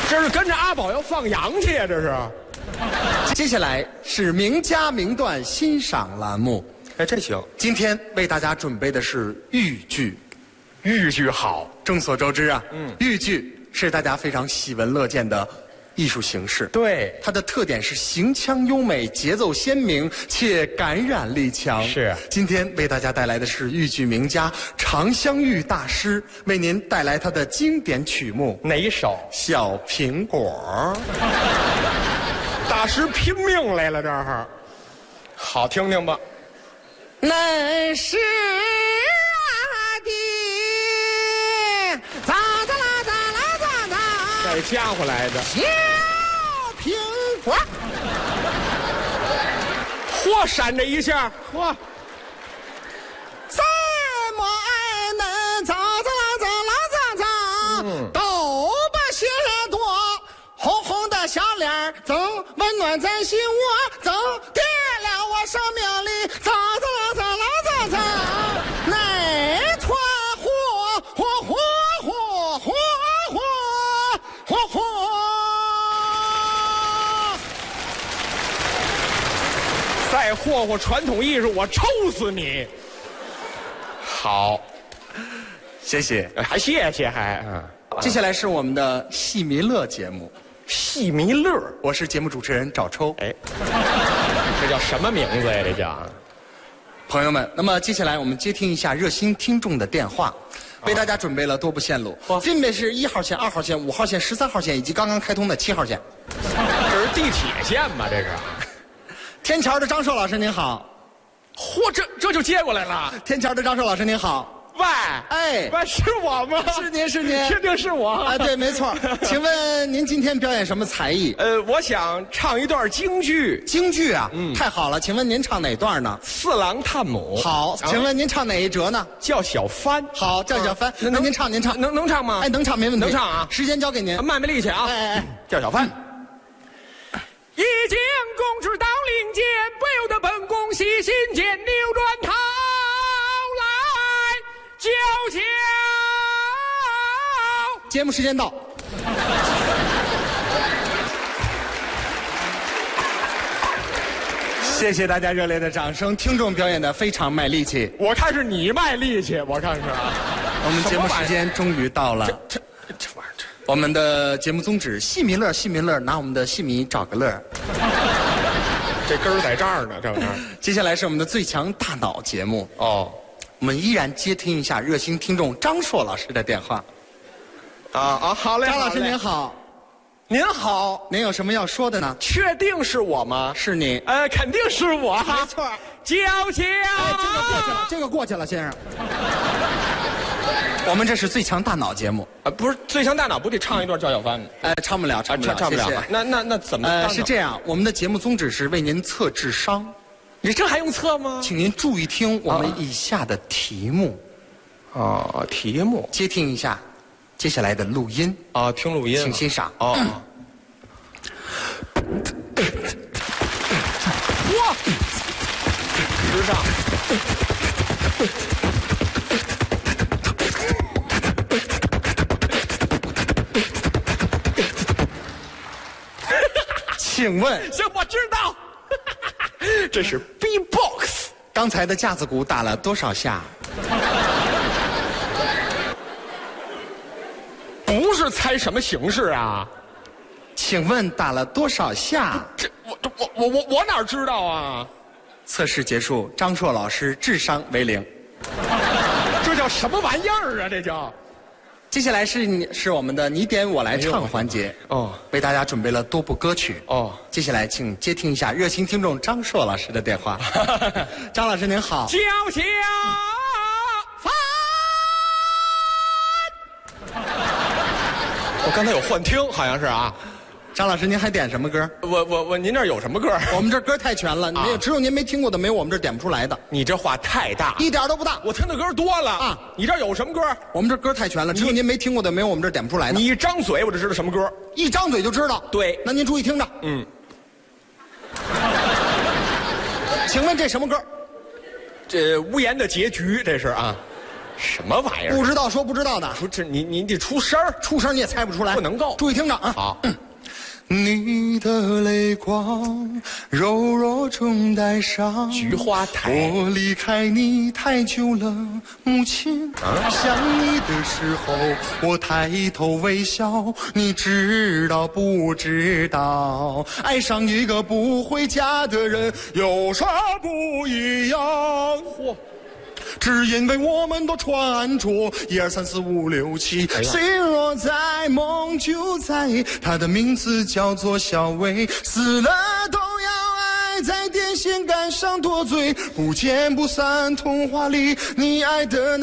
这是跟着阿宝要放羊去呀？这是。 接下来是名家名段欣赏栏目。 哎，这行。 今天为大家准备的是豫剧。 豫剧好， 众所周知啊，豫剧是大家非常喜闻乐见的艺术形式。 对， 它的特点是行腔优美、节奏鲜明且感染力强。 是， 今天为大家带来的是豫剧名家常香玉大师为您带来他的经典曲目。 哪一首？ 小苹果。 大师拼命来了，这儿。好，听听吧。 恁是咋咋啦咋啦咋啦， 再加回来的小苹果。 嚯，闪这一下，嚯！ 怎么爱恁咋咋啦咋啦咋咋，都把些朵红红的小脸增温暖咱心窝，增点亮我生命里咋咋啦咋啦咋咋，那团火火火火火火火火。 再霍霍传统艺术，我抽死你！好， 谢谢， 还谢谢还。 接下来是我们的戏迷乐节目。 戏迷乐， 我是节目主持人赵抽。 哎，这叫什么名字呀？这叫朋友们，那么接下来我们接听一下热心听众的电话，为大家准备了多部线路，分别是1号线、2号线、5号线、13号线以及刚刚开通的7号线。 这是地铁线吗？这是。 天桥的张硕老师您好。 嚯，这就接过来了。 天桥的张硕老师您好。 喂， 哎， 喂，是我吗？ 是您，是您， 确定是我？ 啊，对，没错。请问您今天表演什么才艺？ 我想唱一段京剧。 京剧啊，太好了。请问您唱哪段呢？ 四郎探母。 好，请问您唱哪一折呢？ 叫小番。 好，叫小番。那您唱，您唱， 能唱吗？ 哎，能唱，没问题。 能唱啊！ 时间交给您， 卖力气啊！ 哎， 叫小番。一将公之到令箭，不由得本宫细心间，扭转头来叫嚣。 节目时间到。谢谢大家热烈的掌声，听众表演的非常卖力气。 我看是你卖力气，我看是啊。 我们节目时间终于到了。 这玩意儿， 我们的节目宗旨：戏迷乐，戏迷乐，拿我们的戏迷找个乐。 这根儿在这儿呢，这玩意儿。 接下来是我们的最强大脑节目哦， 我们依然接听一下热心听众张硕老师的电话。 好嘞， 张老师您好。 您好， 您有什么要说的呢？ 确定是我吗？ 是你。 肯定是我哈。 没错。 叫嚣。 哎，这个过去了，这个过去了，先生。我们这是最强大脑节目。 不是最强大脑，不得唱一段叫小番吗？ 唱不了，唱不了， 唱不了。 谢谢。 那怎么？ 是这样，我们的节目宗旨是为您测智商。 你这还用测吗？ 请您注意听我们以下的题目。 题目。 接听一下接下来的录音。 听录音。 请欣赏。 哇！时尚。 请问， 行，我知道，这是 B-box。 刚才的架子鼓打了多少下？ 不是猜什么形式啊？ 请问打了多少下？ 我哪知道啊？ 测试结束，张硕老师智商为0。 这叫什么玩意儿啊？这叫。 接下来是我们的你点我来唱环节。为大家准备了多部歌曲。接下来请接听一下热心听众张硕老师的电话。张老师您好。 叫嚣番。我刚才有幻听，好像是啊。 张老师您还点什么歌？ 您这儿有什么歌？ 我们这歌太全了，只有您没听过的，没有我们这点不出来的。 你这话太大， 一点都不大。 我听的歌多了啊。你这儿有什么歌？ 我们这歌太全了，只有您没听过的，没有我们这点不出来的。 你一张嘴我就知道什么歌， 一张嘴就知道。 对， 那您注意听着。请问这什么歌？ 这无言的结局，这是啊。 什么玩意儿？ 不知道说不知道的， 不是你得出声儿， 出声你也猜不出来， 不能够。 注意听着啊。 好。 你的泪光柔弱中带伤， 菊花台。 我离开你太久了，母亲。想你的时候，我抬头微笑，你知道不知道？爱上一个不回家的人有啥不一样？嚯！只因为我们都穿着1、2、3、4、5、6、7，谁若在梦就在，他的名字叫做小薇，死了都要爱，在电线杆上多嘴，不见不散。童话里你爱的